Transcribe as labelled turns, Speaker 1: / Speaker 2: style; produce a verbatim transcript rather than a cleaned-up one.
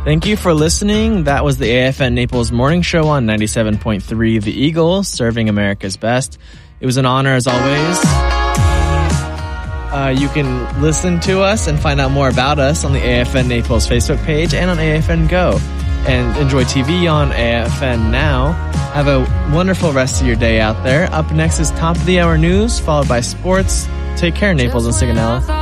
Speaker 1: Thank you for listening. That was the A F N Naples Morning Show on ninety-seven point three The Eagle, serving America's best. It was an honor as always. Uh, you can listen to us and find out more about us on the A F N Naples Facebook page and on A F N Go. And enjoy T V on A F N Now. Have a wonderful rest of your day out there. Up next is Top of the Hour News, followed by sports. Take care, Naples and Sigonella.